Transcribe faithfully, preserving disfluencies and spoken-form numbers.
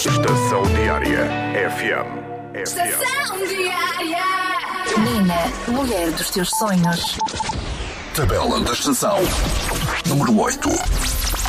Estação Diária F M. Estação Diária. Nina, mulher dos teus sonhos. Tabela da estação. Número oito.